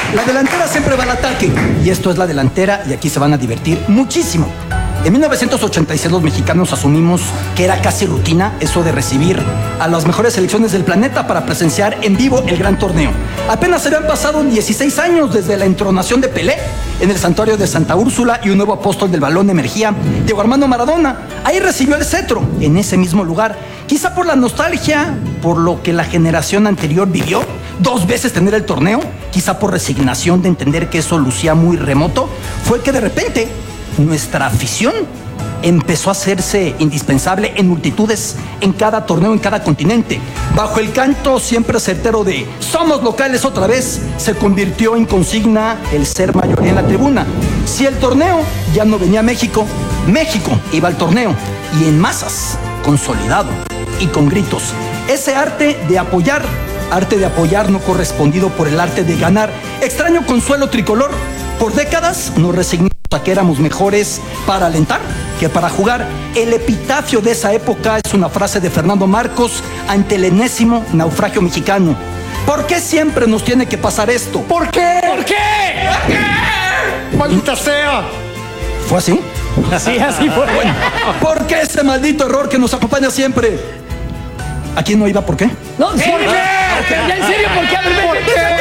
La delantera siempre va al ataque. Y esto es la delantera y aquí se van a divertir muchísimo. En 1986 los mexicanos asumimos que era casi rutina eso de recibir a las mejores selecciones del planeta para presenciar en vivo el gran torneo. Apenas se habían pasado 16 años desde la entronación de Pelé en el santuario de Santa Úrsula y un nuevo apóstol del balón emergía, Diego Armando Maradona. Ahí recibió el cetro, en ese mismo lugar. Quizá por la nostalgia, por lo que la generación anterior vivió, 2 veces tener el torneo, quizá por resignación de entender que eso lucía muy remoto, fue que de repente nuestra afición empezó a hacerse indispensable en multitudes, en cada torneo, en cada continente. Bajo el canto siempre certero de "somos locales otra vez", se convirtió en consigna el ser mayoría en la tribuna. Si el torneo ya no venía a México, México iba al torneo, y en masas, consolidado y con gritos. Ese arte de apoyar no correspondido por el arte de ganar. Extraño consuelo tricolor. Por décadas nos resignamos a que éramos mejores para alentar que para jugar. El epitafio de esa época es una frase de Fernando Marcos ante el enésimo naufragio mexicano. ¿Por qué siempre nos tiene que pasar esto? ¿Por qué? ¿Por qué? ¿Por qué? ¡Maldita sea! ¿Fue así? Sí, así fue. Bueno, ¿por qué ese maldito error que nos acompaña siempre? ¿Aquí no iba por qué? No, sí, ¿por qué? Ya en serio, ¿por qué? A ver, ¿Por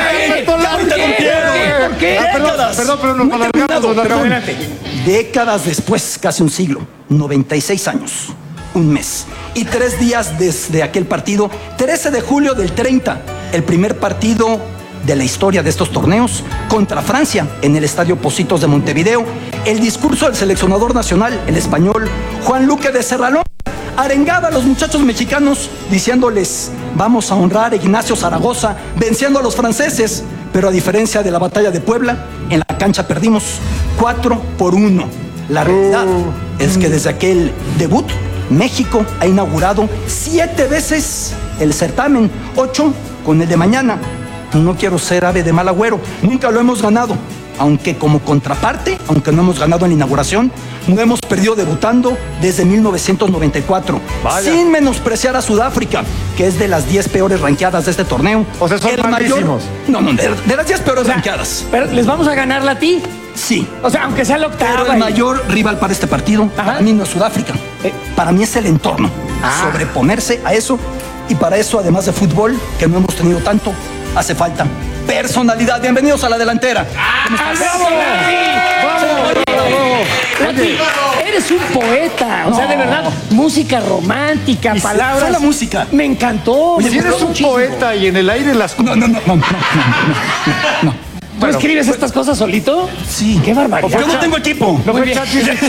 qué? ¿Por qué? Perdón, pero nos alargamos. Pero adelante. Décadas después, casi un siglo, 96 años, un mes y 3 días desde aquel partido, 13 de julio del 30, el primer partido de la historia de estos torneos contra Francia en el Estadio Pocitos de Montevideo. El discurso del seleccionador nacional, el español Juan Luque de Serralón, arengaba a los muchachos mexicanos diciéndoles: vamos a honrar a Ignacio Zaragoza venciendo a los franceses, pero a diferencia de la batalla de Puebla, en la cancha perdimos 4-1. La realidad es que desde aquel debut, México ha inaugurado 7 veces el certamen, 8 con el de mañana. No quiero ser ave de mal agüero, nunca lo hemos ganado. Aunque como contraparte, aunque no hemos ganado en la inauguración, no hemos perdido debutando desde 1994. Vaya. Sin menospreciar a Sudáfrica, que es de las 10 peores ranqueadas de este torneo. O sea, son malísimos. No, de las 10 peores ranqueadas. Pero les vamos a ganar la ti. Sí. O sea, aunque sea la octava. Pero el mayor rival para este partido, para mí no es Sudáfrica. Para mí es el entorno. Sobreponerse a eso. Y para eso, además de fútbol, que no hemos tenido tanto, hace falta personalidad. Bienvenidos a la delantera. ¡Bravo, Lati! Eres un poeta. O sea, de verdad, música romántica, Y palabras. fue la música. Me encantó. Oye, me Si eres gustó un muchísimo. poeta y en el aire las... No. ¿Tú escribes estas cosas solito? Sí. ¡Qué barbaridad! Yo no tengo equipo. Muy bien.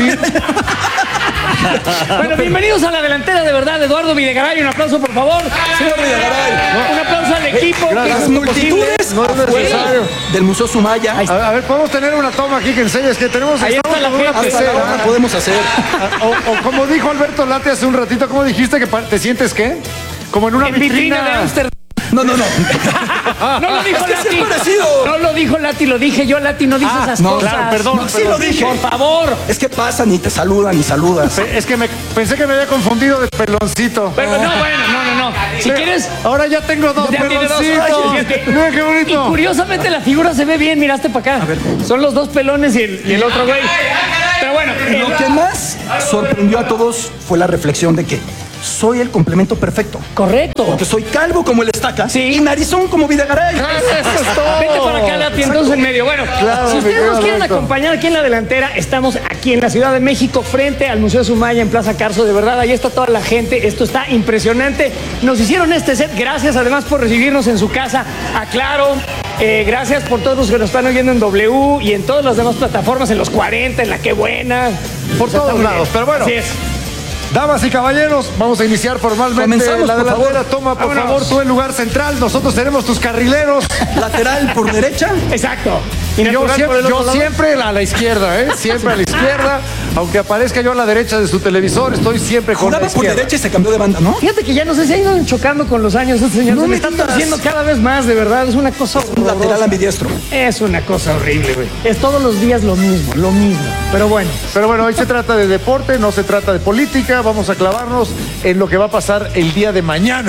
Bueno, bienvenidos a la delantera, de verdad, Eduardo Videgaray. Un aplauso, por favor. Señor Videgaray. Un aplauso al equipo. que Las hizo multitudes No es necesario. del Museo Sumaya. A ver, podemos tener una toma aquí que enseñes que tenemos... Ahí está la estamos con una gente. Hasta pecera. ahora podemos hacer. O como dijo Alberto Late hace un ratito, ¿cómo dijiste que te sientes qué? Como en una En vitrina de vitrina. Ámsterdam. No. No lo dijo Es que sí Lati. es parecido. No lo dijo Lati, lo dije yo. Lati no dice esas no, cosas. claro, perdón, No, sí lo dije. Por favor. Es que pasan y te saludan y saludas. Es que pensé que me había confundido de peloncito. Pero no, bueno, no. Si quieres, Ahora ya tengo 2 ya tiene dos. peloncitos. Ay, fíjate. Mira qué Y bonito. curiosamente la figura se ve bien, miraste para acá. Son los 2 pelones y el otro güey. Pero bueno, Lo que más sorprendió a todos fue la reflexión de que soy el complemento perfecto. correcto. Porque soy calvo como el Estaca Sí. y narizón como Videgaray. Eso es todo. Vete para acá, Lati, entonces en medio. Bueno, Claro, si mi ustedes querido nos quieren Alberto. acompañar aquí en la delantera, estamos aquí en la Ciudad de México, frente al Museo Sumaya, en Plaza Carso. De verdad, ahí está toda la gente. Esto está impresionante. Nos hicieron este set. Gracias, además, por recibirnos en su casa. Aclaro. Gracias por todos los que nos están oyendo en W y en todas las demás plataformas, en los 40, en la Qué Buena. Por Está todos muy lados, bien. pero bueno. Así es. Damas y caballeros, vamos a iniciar formalmente Comenzamos, la por delantera. favor. Toma, por Vámonos. favor, tú el lugar central. Nosotros seremos tus carrileros. Lateral por derecha. Exacto. Y Yo natural por el otro lado. siempre a la izquierda, ¿eh? Siempre a la izquierda. Aunque aparezca yo a la derecha de su televisor, estoy siempre con la Juraba por izquierda. derecha y se cambió de banda, ¿no? Fíjate que ya no sé si ha ido chocando con los años este señor. No Se me le está digas. torciendo cada vez más, de verdad. Es una cosa Un lateral horrorosa. ambidiestro. Es una cosa horrible, güey. Es todos los días lo mismo. Pero bueno. Pero bueno, hoy se trata de deporte, no se trata de política. Vamos a clavarnos en lo que va a pasar el día de mañana.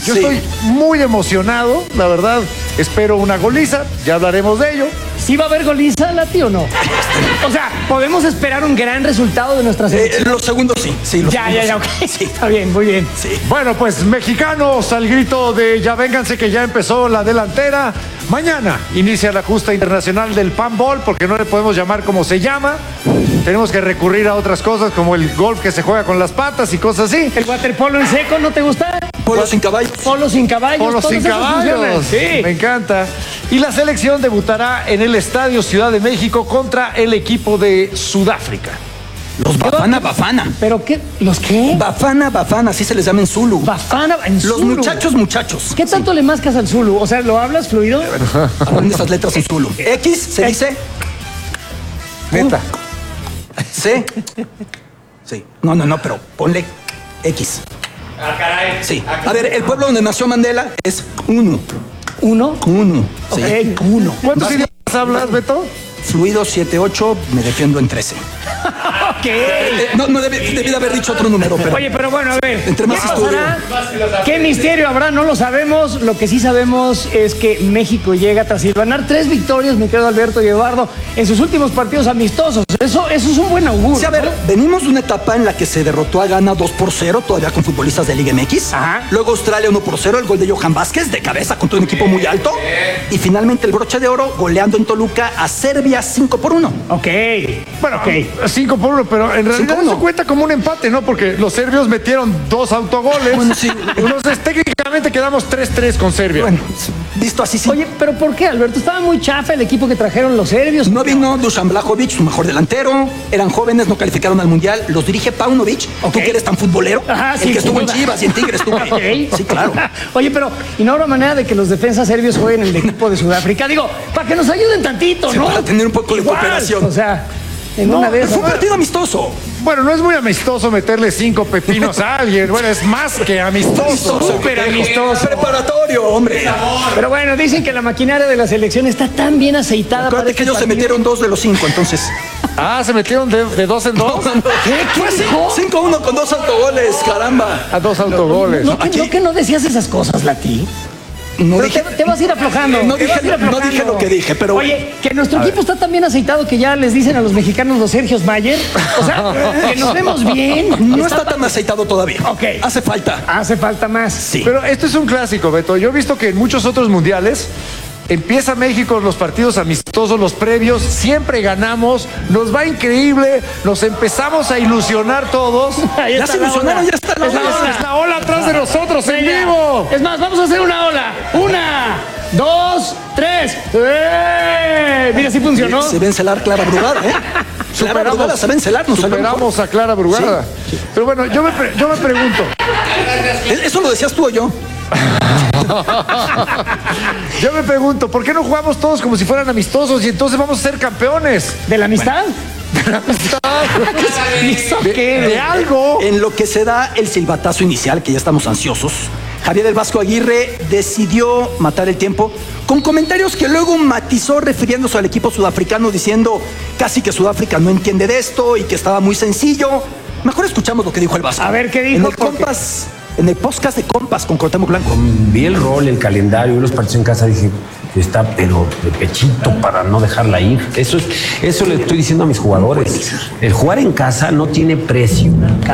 Yo Sí. estoy muy emocionado, la verdad. Espero una goliza, ya hablaremos de ello. ¿Sí va a haber goliza, Lati, o no? O sea, ¿podemos esperar un gran resultado de nuestra selección? Los segundos sí. Sí, los Ya, segundos ok. sí. Está bien, muy bien. Sí. Bueno, pues mexicanos al grito de ya vénganse que ya empezó la delantera. Mañana inicia la justa internacional del panball porque no le podemos llamar como se llama. Tenemos que recurrir a otras cosas como el golf que se juega con las patas y cosas así. ¿El waterpolo en seco no te gusta? Polo sin caballos. Polo sin caballos. Por los todos sin esos funcionan. caballos. Sí. Me encanta. Y la selección debutará en el Estadio Ciudad de México contra el equipo de Sudáfrica. Los Bafana Bafana. ¿Pero qué? ¿Los qué? Bafana Bafana, así se les llama en Zulu. Bafana en Los Zulu. muchachos. ¿Qué tanto le mascas al Zulu? O sea, ¿lo hablas fluido? Aprendes estas letras en Zulu. X se dice Neta. C. Sí. No, pero ponle X. Ah, caray. Sí. A ver, el pueblo donde nació Mandela es uno. ¿Uno? Sí. Ok, uno. ¿Cuántos Vas- idiomas hablas, Beto? Fluido 7-8, me defiendo en 13. Ok. No debí de haber dicho otro número, pero. Oye, pero bueno, a ver, Entre más ¿qué estudio. pasará? ¿Qué misterio habrá? No lo sabemos. Lo que sí sabemos es que México llega tras ganar 3 victorias, mi querido Alberto y Eduardo, en sus últimos partidos amistosos. Eso es un buen augurio. Sí, a ver, venimos de una etapa en la que se derrotó a Ghana 2-0, todavía con futbolistas de Liga MX. Ajá. Luego Australia 1-0, el gol de Johan Vázquez de cabeza contra un equipo muy alto. Y finalmente el broche de oro goleando en Toluca a Serbia 5-1. Ok. Bueno, ok. 5-1, pero en realidad 5-1. eso cuenta como un empate, ¿no? Porque los serbios metieron 2 autogoles. Bueno, sí. Entonces, técnicamente quedamos 3-3 con Serbia. Bueno, visto así sí. Oye, pero ¿por qué, Alberto? Estaba muy chafa el equipo que trajeron los serbios. No vino Dusan Blajovic, su mejor delantero. Eran jóvenes, no calificaron al Mundial. Los dirige Paunovic. Ok. Tú que eres tan futbolero. Ajá, sí, el que estuvo sin en duda. Chivas y en Tigres estuvo. Ok. Sí, claro. Oye, pero ¿y no habrá manera de que los defensas serbios jueguen en el equipo de Sudáfrica? Digo, para que nos ayuden tantito, Sí, ¿no? para tener un poco de Igual, cooperación. O sea, en una de Fue esas. un partido amistoso. Bueno, no es muy amistoso meterle 5 pepinos a alguien. Bueno, es más que amistoso. Súper amistoso. Preparatorio, hombre. Pero bueno, dicen que la maquinaria de la selección está tan bien aceitada para Acuérdate este que ellos se partido. metieron 2 de los 5, entonces. Ah, se metieron de 2 en 2 ¿Qué dijo? 5-1 con 2 autogoles, caramba. a 2 autogoles. ¿No que no decías esas cosas, Lati? No Pero dije, te vas a ir aflojando. No te vas a ir dije- no aflojando. dije lo que dije, pero Oye, que nuestro equipo está tan bien aceitado que ya les dicen a los mexicanos los Sergios Mayer. O sea, que nos vemos bien. no está tan aceitado todavía. Ok. Hace falta. Hace falta más. Sí. Pero esto es un clásico, Beto. Yo he visto que en muchos otros mundiales empieza México los partidos amistosos, los previos, siempre ganamos, nos va increíble, nos empezamos a ilusionar todos. Ahí Ya está se la ilusionaron, ola. ya está la Es ola. Es la ola atrás de nosotros en Venga. vivo. Es más, vamos a hacer una ola. 1, 2, 3. ¡Eh! Mira, sí funcionó. Se ve encelar Clara Brugada, ¿eh? Clara Brugada se ve encelar, nos salió mejor. Superamos a Clara Brugada. Pero bueno, yo me pregunto, ¿Eso lo decías tú o yo? ¿por qué no jugamos todos como si fueran amistosos y entonces vamos a ser campeones? ¿De la amistad? ¿Hizo qué? De algo. En lo que se da el silbatazo inicial, que ya estamos ansiosos, Javier del Vasco Aguirre decidió matar el tiempo con comentarios que luego matizó refiriéndose al equipo sudafricano diciendo casi que Sudáfrica no entiende de esto y que estaba muy sencillo. Mejor escuchamos lo que dijo el Vasco. A ver, ¿qué dijo? En el Porque- Compas, en el podcast de Compas con Cuauhtémoc Blanco. Vi el rol, el calendario, los partidos en casa, dije, está pero de pechito para no dejarla ir. Eso le estoy diciendo a mis jugadores. El jugar en casa no tiene precio.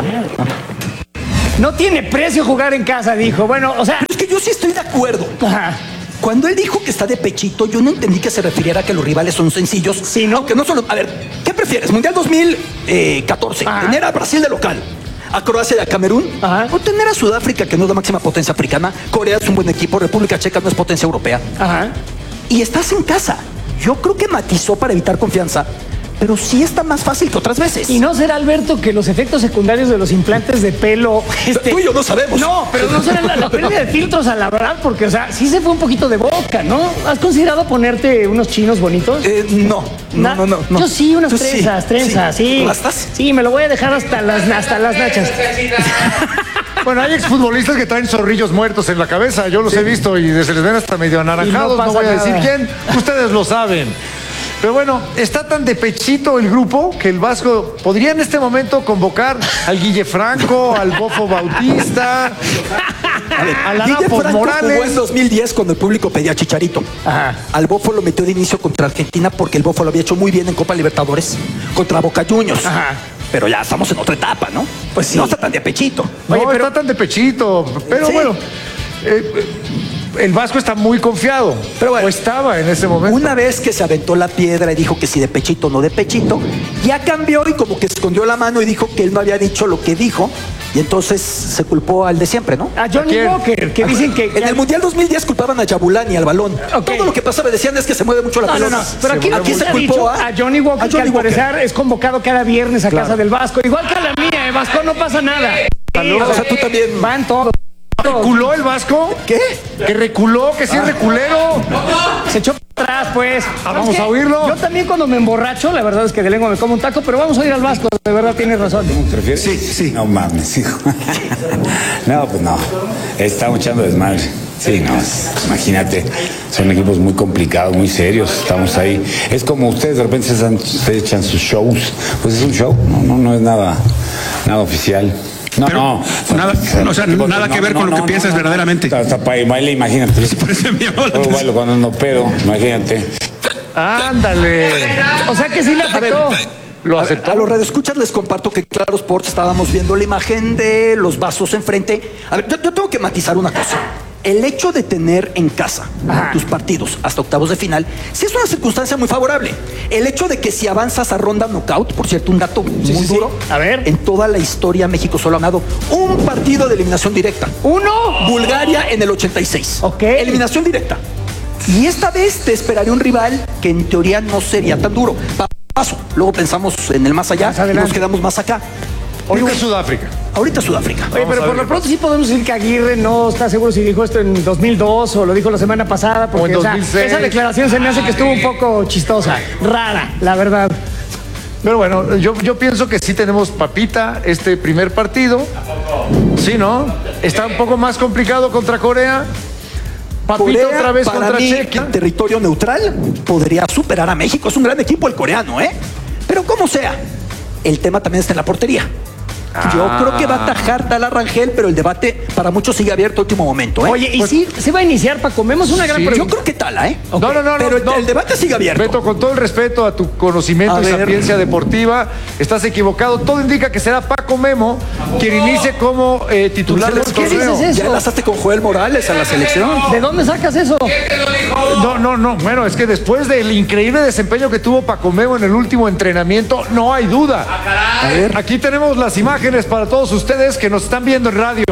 No tiene precio jugar en casa, dijo. Bueno, o sea. Es que yo sí estoy de acuerdo. Ajá. Cuando él dijo que está de pechito, yo no entendí que se refiriera a que los rivales son sencillos. Sí, ¿no? Aunque no solo. A ver, ¿qué prefieres? Mundial 2014. Ajá. ¿Tener a Brasil de local? ¿A Croacia y a Camerún? Ajá. ¿O tener a Sudáfrica, que no es la máxima potencia africana? Corea es un buen equipo, República Checa no es potencia europea. Ajá. Y estás en casa. Yo creo que matizó para evitar confianza, pero sí está más fácil que otras veces. ¿Y no será, Alberto, que los efectos secundarios de los implantes de pelo... Tú y yo no sabemos. No, pero no será la pérdida de filtros a la verdad, porque, o sea, sí se fue un poquito de boca, ¿no? ¿Has considerado ponerte unos chinos bonitos? No. No. Yo sí, unas Tú trenzas, sí. ¿Rastas? Sí, me lo voy a dejar hasta las nachas. Bueno, hay exfutbolistas que traen zorrillos muertos en la cabeza, yo los he visto y se les ven hasta medio anaranjados, pasa no voy a decir nada. quién, ustedes lo saben. Pero bueno, está tan de pechito el grupo que el Vasco podría en este momento convocar al Guille Franco, al Bofo Bautista, Alanapos Franco Morales. jugó en 2010 cuando el público pedía a Chicharito. Ajá. Al Bofo lo metió de inicio contra Argentina porque el Bofo lo había hecho muy bien en Copa Libertadores contra Boca Juniors. Ajá. Pero ya estamos en otra etapa, ¿no? Pues sí. No está tan de pechito. No, Oye, pero- está tan de pechito. Pero Sí. bueno, el Vasco está muy confiado. Pero bueno. O estaba en ese momento. Una vez que se aventó la piedra y dijo que si de pechito o no de pechito, ya cambió y como que escondió la mano y dijo que él no había dicho lo que dijo. Y entonces se culpó al de siempre, ¿no? A Johnny quién? Walker, que dicen que... En el Mundial 2010 culpaban a Yabulani, al balón. Ok. Todo lo que pasaba decían es que se mueve mucho la No, no, pelota. no. Pero aquí se ha culpó dicho a Johnny Walker, a que Johnny al Walker. parecer es convocado cada viernes a casa del Vasco. Igual que a la mía, Vasco, no pasa nada. Saludos. O sea, tú también. Van todos. ¿Reculó el Vasco? ¿Qué? Que reculó, que sí es reculero. Se echó para atrás, pues. Vamos ¿Sabes a qué? oírlo. Yo también cuando me emborracho, la verdad es que de lengua me como un taco, pero vamos a ir al Vasco, de verdad tienes razón. ¿Te refieres? Sí. No mames, hijo. No, pues no. Estamos echando desmadre. Sí, no, imagínate, son equipos muy complicados, muy serios, estamos ahí. Es como ustedes de repente se echan sus shows, pues es un show, no es nada oficial. No, Pero nada, o sea, nada que ver con lo que piensas verdaderamente. Hasta para baile, imagínate. Por eso me llamó la Yo atención. bailo cuando ando pedo, imagínate. Ándale. O sea que sí le afectó. Lo A aceptó. los radioescuchas les comparto que Claro Sports estábamos viendo la imagen de los vasos enfrente. A ver, yo tengo que matizar una cosa. El hecho de tener en casa tus partidos hasta octavos de final, sí es una circunstancia muy favorable. El hecho de que si avanzas a ronda knockout, por cierto, un dato muy duro. A ver. En toda la historia México solo ha ganado un partido de eliminación directa. ¿Uno? Bulgaria en el 86. Ok. Eliminación directa. Y esta vez te esperaría un rival que en teoría no sería tan duro. Paso. Luego pensamos en el más allá Más y adelante. nos quedamos más acá. Ahorita Sudáfrica. Ahorita Sudáfrica. Oye, pero por lo pronto sí podemos decir que Aguirre no está seguro si dijo esto en 2002 o lo dijo la semana pasada, porque O en o sea, 2006. esa declaración se me hace que estuvo un poco chistosa, rara, la verdad. Pero bueno, yo pienso que sí tenemos papita este primer partido. Sí, ¿no? Está un poco más complicado contra Corea. Papita Corea, otra vez para contra mí, Chequia. en territorio neutral, podría superar a México. Es un gran equipo el coreano, ¿eh? Pero como sea, el tema también está en la portería. Yo creo que va a atajar Tala Rangel, pero el debate para muchos sigue abierto a último momento, ¿eh? Oye, ¿y si se va a iniciar, Paco? Vemos una gran Sí. Yo pregunta. creo que Tala, ¿eh? No, Pero no. el debate sigue abierto. Beto, con todo el respeto a tu conocimiento A y ver. sapiencia deportiva, estás equivocado. Todo indica que será Paco Memo quien inicie como titular del ¿Por qué torneo. dices eso? ¿Ya enlazaste con Joel Morales a la selección? ¿De dónde sacas eso? No. Bueno, es que después del increíble desempeño que tuvo Paco Memo en el último entrenamiento, no hay duda. A ver. Aquí tenemos las imágenes para todos ustedes que nos están viendo en radio.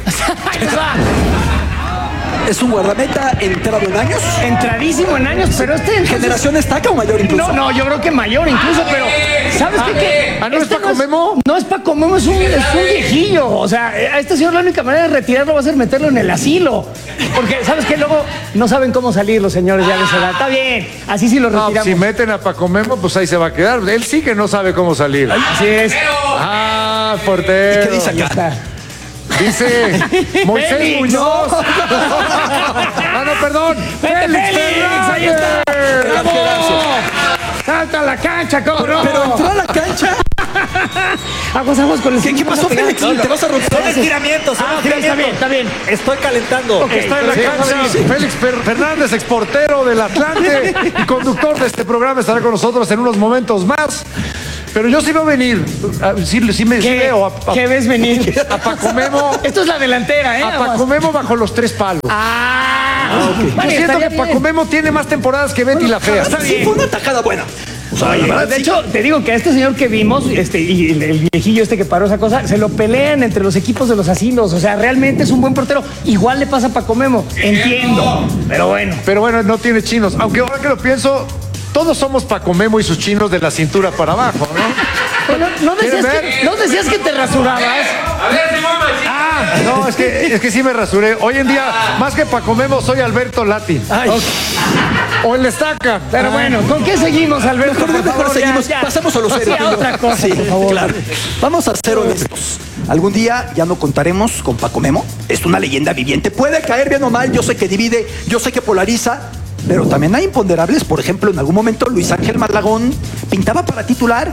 Es un guardameta entrado en años. Entradísimo en años, pero este... entonces- ¿Generación estaca o mayor incluso? No, yo creo que mayor incluso, pero ¿sabes qué? ¿no es Paco Memo? No es Paco Memo, es un viejillo. O sea, a este señor la única manera de retirarlo va a ser meterlo en el asilo. Porque, ¿sabes qué? Luego no saben cómo salir los señores ya de esa edad. Está bien, así sí lo No, retiramos. si meten a Paco Memo, pues ahí se va a quedar. Él sí que no sabe cómo salir. Así es. Ah, portero. ¿Qué dice Ahí acá? está. Dice Moisés Félix, Muñoz. no. Ah, no, perdón. Vete, Félix, ahí está. ¡Bravo! ¡Salta a la cancha, cabrón! Pero entró a la cancha. Aguas con el ¿Qué pasó, Félix? ¿Te vas a romper? Son estiramientos, son Ah, ok, está bien, está bien. Estoy calentando. Está en la Sí, cancha. sí. Félix Fernández, exportero del Atlante y conductor de este programa, estará con nosotros en unos momentos más. Pero yo sí veo venir. Sí veo ¿Qué ves venir? a Paco Memo. Esto es la delantera, ¿eh? A Paco Memo bajo los 3 palos. Yo siento que Paco Memo tiene más temporadas que Betty la Fea. Sí, fue una tajada buena. O sea, la verdad, De sí. hecho, te digo que a este señor que vimos, y el viejillo este que paró esa cosa, se lo pelean entre los equipos de los asilos. O sea, realmente es un buen portero. Igual le pasa a Paco Memo. Entiendo. Pero bueno. Pero bueno, no tiene chinos. Aunque ahora que lo pienso, todos somos Paco Memo y sus chinos de la cintura para abajo, ¿no? Bueno, ¿Quieres ver? ¿no decías que te rasurabas? Ah, no, es que sí me rasuré. Hoy en día, más que Paco Memo, soy Alberto Lati. Ay. O el Estaca. Pero bueno, ¿con qué seguimos, Alberto? Mejor Por favor, seguimos. ya. Pasamos a lo serio. Sí, a otra cosa, Sí, por favor. claro. Vamos a ser honestos. Algún día ya no contaremos con Paco Memo. Es una leyenda viviente. Puede caer bien o mal. Yo sé que divide, yo sé que polariza. Pero también hay imponderables. Por ejemplo, en algún momento Luis Ángel Malagón pintaba para titular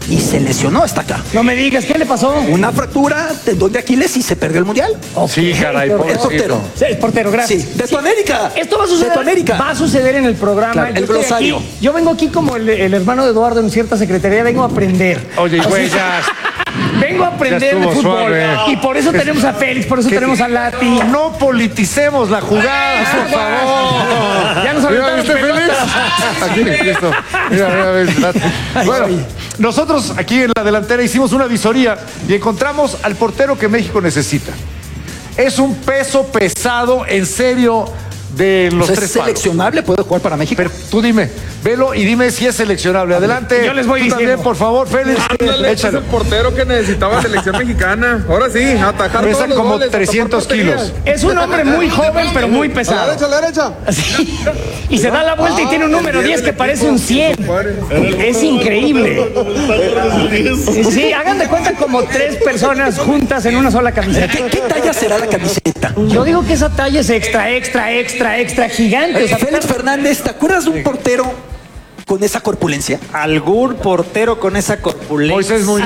y se lesionó hasta acá. No me digas, ¿qué le pasó? Una fractura, tendón de Aquiles y se perdió el mundial. Sí, caray, Es pobrecito. portero. Sí, es portero, gracias. Sí, de tu América. Esto va a suceder. De tu América. Va a suceder en el programa. Claro, Yo el estoy glosario. aquí. Yo vengo aquí como el hermano de Eduardo en cierta secretaría. Vengo a aprender. Oye, güey, ya. Vengo a aprender de estuvo fútbol. suave. Y por eso tenemos a Félix, por eso tenemos a Lati. No politicemos la jugada, por favor. Ya nos Mira, aventaron ¿viste, Félix? pelotas. Aquí, listo. Mira, ves. Bueno, nosotros aquí en la delantera hicimos una visoría y encontramos al portero que México necesita. Es un peso pesado, en serio, de los ¿Es tres palos. seleccionable? ¿Puede jugar para México? Pero tú dime, velo y dime si es seleccionable. Adelante. Yo les voy Tú diciendo. también, por favor, Félix. Ándale, es Échale. el portero que necesitaba selección mexicana. Ahora sí, atajar Pesa todos los como goles, 300 tapar porterías. kilos. Es un hombre muy joven, pero muy A la pesado. derecha, a la derecha. Sí. Y se da la vuelta y tiene un número 10 que parece un 100. Es increíble. Sí, hagan de cuenta como 3 personas juntas en una sola camiseta. ¿Qué talla será la camiseta? Yo digo que esa talla es extra gigante. O sea, Félix Fernández, ¿te acuerdas de un portero con esa corpulencia? Algún portero con esa corpulencia. Moisés Muñoz.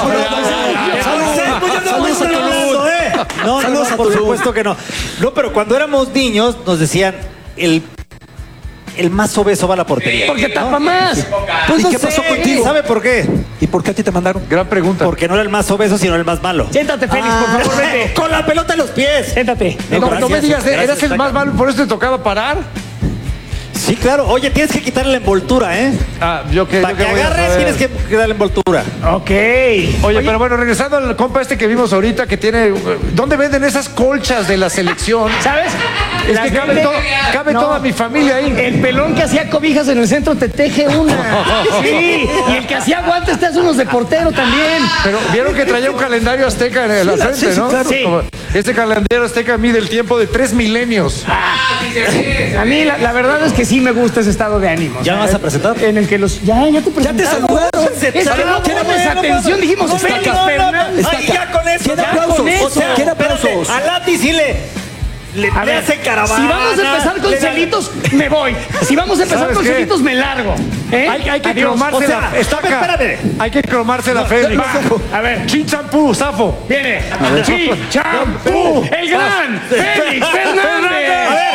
No, Saludos a por Tulum. supuesto que no. No, pero cuando éramos niños nos decían el más obeso va a la portería. porque tapa más. Pues ¿Y no qué pasó sé, contigo? ¿Sabe por qué? ¿Y por qué a ti te mandaron? Gran pregunta. Porque no era el más obeso, sino el más malo. Siéntate, Félix, por favor, vete. Con la pelota en los pies. Siéntate. No me digas, gracias, eras el más malo, por eso te tocaba parar. Sí, claro. Oye, tienes que quitarle la envoltura, ¿eh? Ah, yo que Para que agarres tienes que quitarle la envoltura. Ok. Oye, pero bueno, regresando al compa este que vimos ahorita que tiene. ¿Dónde venden esas colchas de la selección? ¿Sabes? Es Las que cabe, vende- cabe No. toda mi familia ahí. El pelón que hacía cobijas en el centro te teje una. Sí. Y el que hacía guantes te hace unos de portero también. Pero vieron que traía un calendario azteca en la frente, sí, ¿no? claro. Sí. Como- Este calendario azteca mide el tiempo de 3 milenios. A mí la verdad es que sí me gusta ese estado de ánimo. ¿Ya vas a presentar? En el que los... Ya te presentaron. saludaron. Es que no pones atención. Dijimos Está Félix acá. Fernández. Está Ay, acá. ya con eso. ¿Quién ya aplausos? con eso. O sea, ¿quién aplausos? Espérate, a Lati sí le A ver, hace caravana. si vamos a empezar con le da- celitos, me voy. Si vamos a empezar ¿Sabes con qué? celitos, me largo. ¿Eh? Hay que Adiós. cromarse O sea, la. espérame. Hay que cromarse la Félix. a ver, Chin champú, zafo. viene. Sí, champú. El gran Félix Fernández.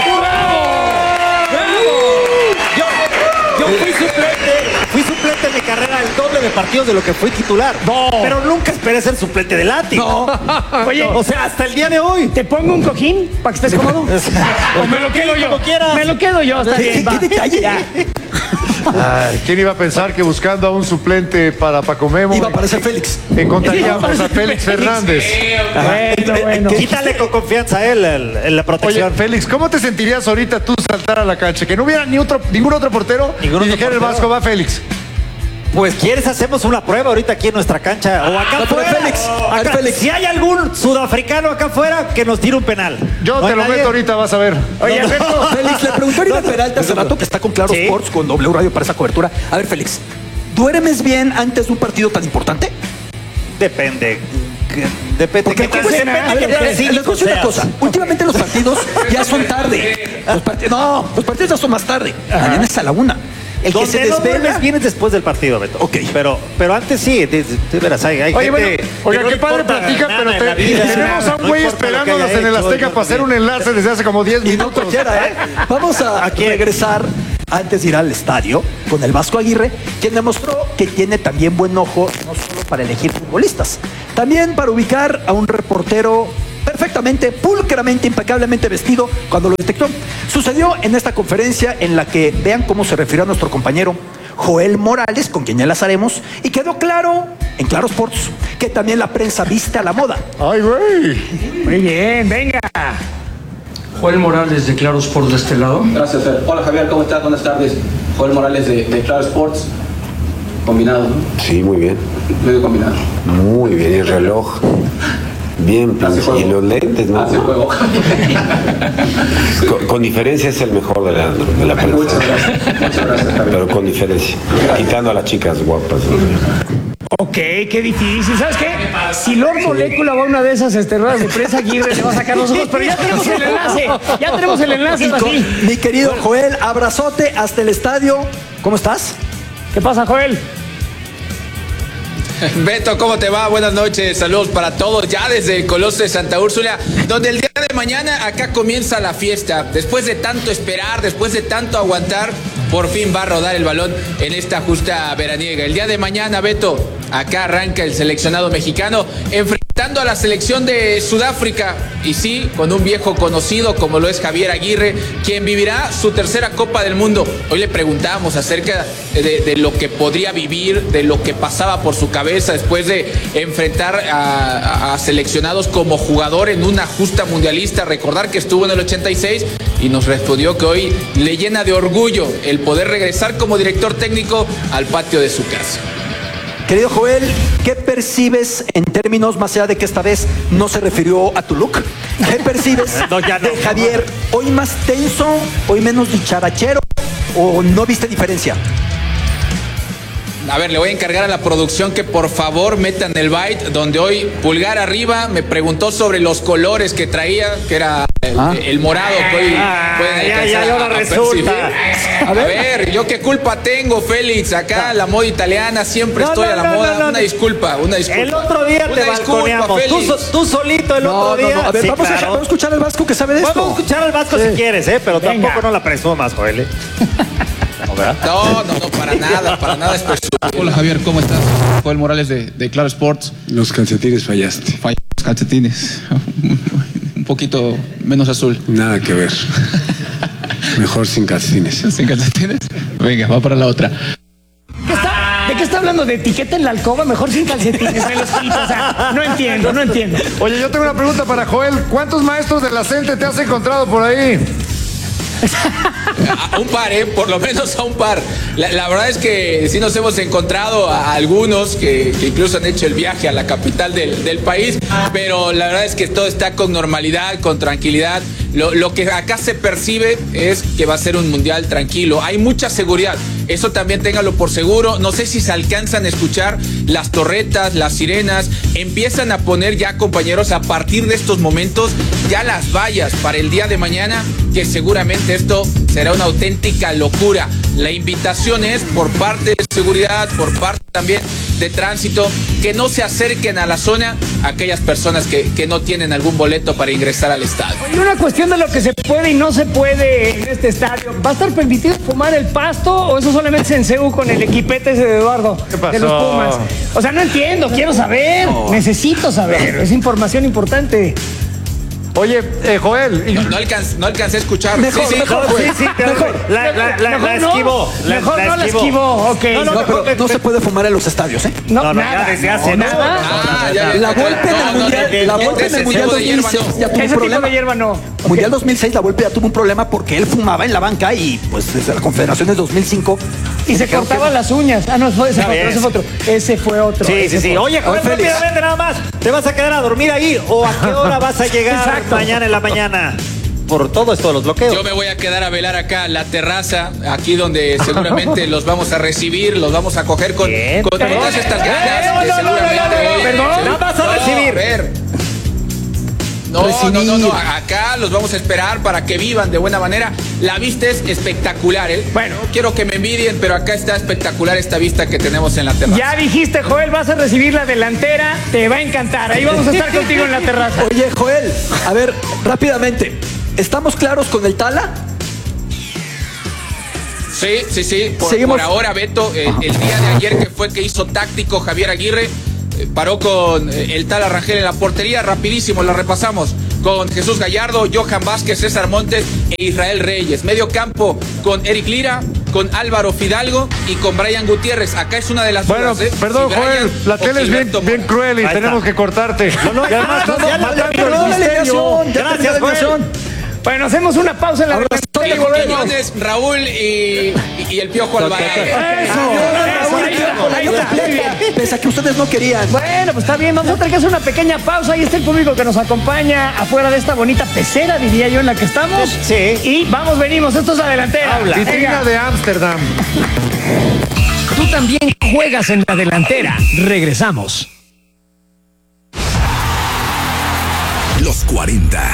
Yo fui suplente en mi carrera el doble de partidos de lo que fui titular. No. Pero nunca esperé ser suplente de Lati. Oye, O sea, hasta el día de hoy. ¿te pongo un cojín para que estés cómodo? ¿O me lo quedo yo? Como quieras. Me lo quedo yo. Está bien, va. ¿Qué detalle? Ya. Ay, ¿quién iba a pensar que buscando a un suplente para Paco Memo Iba a aparecer Félix. encontraríamos a Félix Fernández? Bueno. Quítale con confianza a él en la Oye, protección. Félix, ¿cómo te sentirías ahorita tú saltar a la cancha? Que no hubiera ningún otro portero Ningún y otro dijera el portero. Vasco, va Félix. Pues quieres hacemos una prueba ahorita aquí en nuestra cancha o acá No, pero afuera. Félix, a ver, Acá, Félix. si hay algún sudafricano acá afuera que nos tire un penal. Yo ¿No te hay lo nadie? meto ahorita, vas a ver. Oye, Alberto. Félix, le preguntó a Oribe Peralta hace rato que está con Claro Sí. Sports, con W Radio para esa cobertura. A ver, Félix, ¿duermes bien antes de un partido tan importante? Depende. Depende. Porque ¿Qué pues, depende a qué ver, tan les voy a cínico decir una seas? cosa. Últimamente los partidos ya son tarde. Los partidos ya son más tarde. Mañana es a la 1. El que Donde se no desvela. duermes vienes después del partido, Beto. Ok. Pero antes sí, de veras, hay Oye, gente bueno, que oiga, no qué le padre importa platica, nada pero en la vida. tenemos a un No güey importa lo que esperándonos haya en el hecho, Azteca no para hacer un importa. enlace desde hace como 10 Y no minutos. cualquiera, ¿eh? Vamos a quién? regresar antes de ir al estadio con el Vasco Aguirre, quien demostró que tiene también buen ojo, no solo para elegir futbolistas, también para ubicar a un reportero perfectamente, pulcramente, impecablemente vestido cuando lo detectó. Sucedió en esta conferencia en la que vean cómo se refirió a nuestro compañero Joel Morales, con quien ya enlazaremos, y quedó claro en Claro Sports que también la prensa viste a la moda. Ay, güey. Muy bien, venga. Joel Morales de Claro Sports de este lado. Gracias, Fer. Hola, Javier, ¿cómo estás? Buenas tardes. Joel Morales de Claro Sports. Combinado, ¿no? Sí, muy bien. Medio combinado. Muy bien. Y el reloj. Bien, Hace juego. y los lentes, ¿no? Hace juego. Con diferencia es el mejor de la prensa. Muchas gracias. Muchas gracias, Javier. Pero con diferencia. Quitando a las chicas guapas. Ok, qué difícil. ¿Sabes qué? Si Lord Molecula va a una de esas ruedas de prensa, Aguirre le va a sacar los ojos, pero ya tenemos el enlace. Ya tenemos el enlace. Y ahora con- sí. mi querido Joel, abrazote hasta el estadio. ¿Cómo estás? ¿Qué pasa, Joel? Beto, ¿cómo te va? Buenas noches, saludos para todos, ya desde el Coloso de Santa Úrsula, donde el día de mañana acá comienza la fiesta. Después de tanto esperar, después de tanto aguantar, por fin va a rodar el balón en esta justa veraniega. El día de mañana, Beto, acá arranca el seleccionado mexicano, enfrentando a la selección de Sudáfrica, y sí, con un viejo conocido como lo es Javier Aguirre, quien vivirá su tercera Copa del Mundo. Hoy le preguntábamos acerca de lo que podría vivir, de lo que pasaba por su cabeza después de enfrentar a seleccionados como jugador en una justa mundialista. Recordar que estuvo en el 86 y nos respondió que hoy le llena de orgullo el poder regresar como director técnico al patio de su casa. Querido Joel, ¿qué percibes en términos, más allá de que esta vez no se refirió a tu look? ¿Qué percibes de Javier? ¿Hoy más tenso, hoy menos dicharachero o no viste diferencia? A ver, le voy a encargar a la producción que por favor metan el byte, donde hoy pulgar arriba me preguntó sobre los colores que traía, que era el morado que hoy pueden alcanzar a resulta. A ver, yo qué culpa tengo, Félix, acá la moda italiana, siempre estoy a la moda. Una disculpa. El otro día te balconeamos, tú solito el otro día. A ver, vamos a escuchar al Vasco que sabe de esto. Vamos a escuchar al Vasco si quieres, pero tampoco no la presumas, Joel. No, para nada es personal. Hola Javier, ¿cómo estás? Joel Morales de Claro Sports. Los calcetines fallaste. Los calcetines. Un poquito menos azul. Nada que ver. Mejor sin calcetines. ¿Sin calcetines? Venga, va para la otra. ¿De qué está hablando? ¿De etiqueta en la alcoba? Mejor sin calcetines, me los quito. O sea, no entiendo. Oye, yo tengo una pregunta para Joel. ¿Cuántos maestros de la CENTE te has encontrado por ahí? A un par, por lo menos a un par. La verdad es que sí nos hemos encontrado a algunos que incluso han hecho el viaje a la capital del país, pero la verdad es que todo está con normalidad, con tranquilidad. Lo que acá se percibe es que va a ser un mundial tranquilo. Hay mucha seguridad, eso también téngalo por seguro. No sé si se alcanzan a escuchar las torretas, las sirenas. Empiezan a poner ya, compañeros, a partir de estos momentos, ya las vallas para el día de mañana, que seguramente esto será una auténtica locura. La invitación es por parte de seguridad, por parte también de tránsito, que no se acerquen a la zona aquellas personas que no tienen algún boleto para ingresar al estadio. Y una cuestión de lo que se puede y no se puede en este estadio. ¿Va a estar permitido fumar el pasto o eso solamente se ensegu con el equipete ese de Eduardo? ¿Qué pasó? De los Pumas. O sea, no entiendo, quiero saber, necesito saber, es información importante. Oye, Joel. No alcancé a escuchar. Mejor. La esquivó. Mejor no la esquivó, ok. No, pero no se puede fumar en los estadios, ¿eh? No, ya desde hace nada. La Volpe en el Mundial 2006 ya tuvo un problema. De hierba no. Mundial 2006, la Volpe ya tuvo un problema porque él fumaba en la banca y pues desde la Confederación del 2005. Y se cortaban las uñas. No, ese fue otro. Ese fue otro. Sí. Oye, Joel, rápidamente nada más. ¿Te vas a quedar a dormir ahí o a qué hora vas a llegar mañana en la mañana? Por todo esto de los bloqueos. Yo me voy a quedar a velar acá la terraza, aquí donde seguramente los vamos a recibir, los vamos a coger con todas estas ganas que seguramente hoy. No vas a recibir. A ver. No, acá los vamos a esperar para que vivan de buena manera. La vista es espectacular, ¿eh? Bueno, no quiero que me envidien, pero acá está espectacular esta vista que tenemos en la terraza. Ya dijiste, Joel, vas a recibir la delantera, te va a encantar. Ahí vamos a estar contigo en la terraza. Oye, Joel, a ver, rápidamente, ¿estamos claros con el Tala? Sí. Por ahora, Beto, el día de ayer que hizo táctico Javier Aguirre, paró con el Tala Rangel en la portería. Rapidísimo, la repasamos. Con Jesús Gallardo, Johan Vázquez, César Montes e Israel Reyes. Medio campo con Eric Lira, con Álvaro Fidalgo y con Brian Gutiérrez. Acá es una de las dudas. Bueno, perdón, si Joel, la tele es bien cruel y tenemos que cortarte. Gracias, Joel. Bueno, hacemos una pausa en la Quiñones, Raúl y el Piojo Alvarado. Pese a que ustedes no querían. Bueno, pues está bien, vamos a tener que hacer una pequeña pausa. Ahí está el público que nos acompaña afuera de esta bonita pecera, diría yo, en la que estamos. Sí. Y venimos, esto es la delantera. Vitrina de Ámsterdam. Tú también juegas en la delantera. Regresamos. Los 40.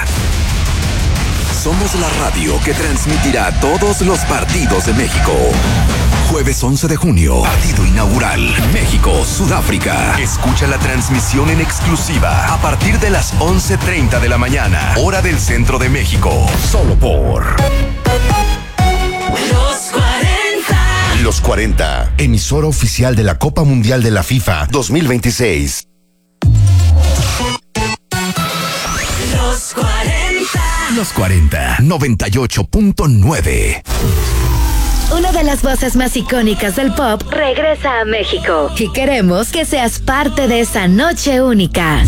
Somos la radio que transmitirá todos los partidos de México. Jueves 11 de junio, partido inaugural, México-Sudáfrica. Escucha la transmisión en exclusiva a partir de las 11:30 de la mañana, hora del centro de México. Solo por Los 40, emisora oficial de la Copa Mundial de la FIFA 2026. Los 40, 98.9. Una de las voces más icónicas del pop regresa a México y queremos que seas parte de esa noche única.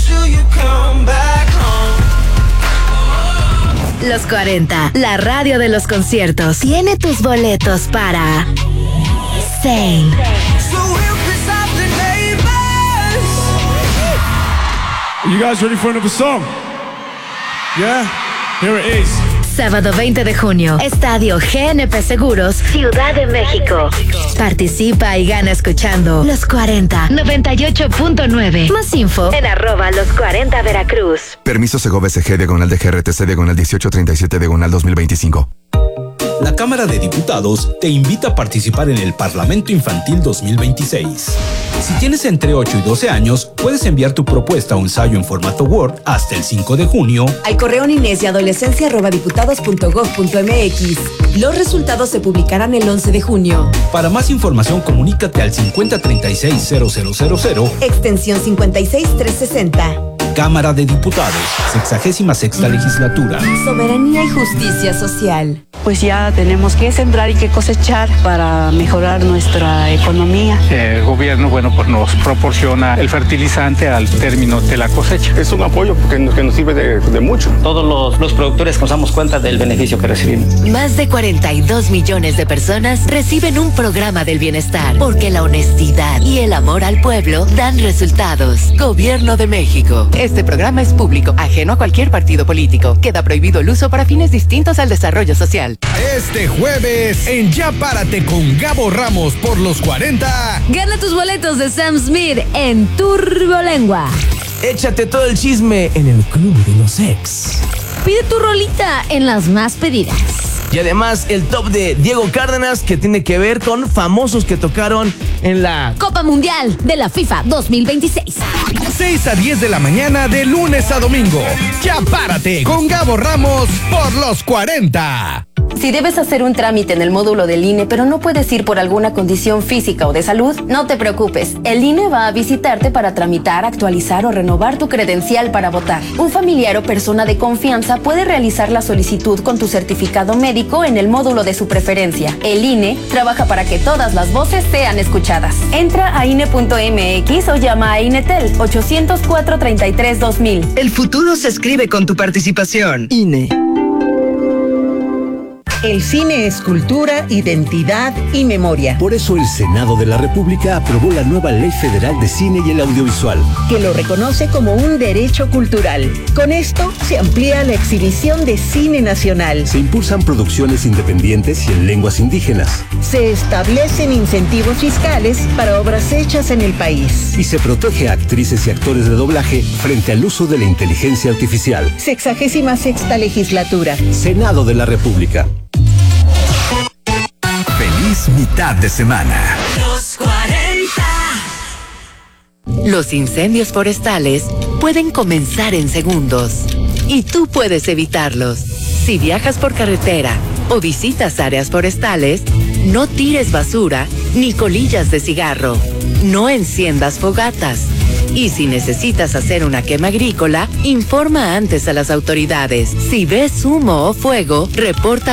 Los 40, la radio de los conciertos, tiene tus boletos para Zayn, You guys ready for another song? Yeah? Here it is. Sábado 20 de junio, Estadio GNP Seguros, Ciudad de México. Participa y gana escuchando Los 40, 98.9. Más info en @Los40 Veracruz. Permiso Segobe SG, diagonal de GRTC, diagonal 1837, diagonal 2025. La Cámara de Diputados te invita a participar en el Parlamento Infantil 2026. Si tienes entre 8 y 12 años, puedes enviar tu propuesta o ensayo en formato Word hasta el 5 de junio al correo ninesdeadolescencia@diputados.gov.mx. Los resultados se publicarán el 11 de junio. Para más información, comunícate al 5036-0000, extensión 56360. Cámara de Diputados, 66ª legislatura. Soberanía y justicia social. Pues ya tenemos que sembrar y que cosechar para mejorar nuestra economía. El gobierno, bueno, pues nos proporciona el fertilizante al término de la cosecha. Es un apoyo que nos sirve de mucho. Todos los productores nos damos cuenta del beneficio que recibimos. Más de 42 millones de personas reciben un programa del bienestar, porque la honestidad y el amor al pueblo dan resultados. Gobierno de México. Este programa es público, ajeno a cualquier partido político. Queda prohibido el uso para fines distintos al desarrollo social. Este jueves, en Ya Párate con Gabo Ramos por Los 40. Gana tus boletos de Sam Smith en Turbolengua. Échate todo el chisme en el Club de los Ex. Pide tu rolita en las más pedidas. Y además el top de Diego Cárdenas, que tiene que ver con famosos que tocaron en la Copa Mundial de la FIFA 2026. 6 a 10 de la mañana de lunes a domingo. Ya Párate con Gabo Ramos por Los 40. Si debes hacer un trámite en el módulo del INE, pero no puedes ir por alguna condición física o de salud, no te preocupes. El INE va a visitarte para tramitar, actualizar o renovar tu credencial para votar. Un familiar o persona de confianza puede realizar la solicitud con tu certificado médico en el módulo de su preferencia. El INE trabaja para que todas las voces sean escuchadas. Entra a INE.mx o llama a INETEL 800-433-2000. El futuro se escribe con tu participación. INE. El cine es cultura, identidad y memoria. Por eso el Senado de la República aprobó la nueva Ley Federal de Cine y el Audiovisual, que lo reconoce como un derecho cultural. Con esto se amplía la exhibición de cine nacional. Se impulsan producciones independientes y en lenguas indígenas. Se establecen incentivos fiscales para obras hechas en el país. Y se protege a actrices y actores de doblaje frente al uso de la inteligencia artificial. 66ª legislatura. Senado de la República. Feliz mitad de semana. Los 40. Los incendios forestales pueden comenzar en segundos y tú puedes evitarlos. Si viajas por carretera o visitas áreas forestales, no tires basura ni colillas de cigarro. No enciendas fogatas. Y si necesitas hacer una quema agrícola, informa antes a las autoridades. Si ves humo o fuego, reporta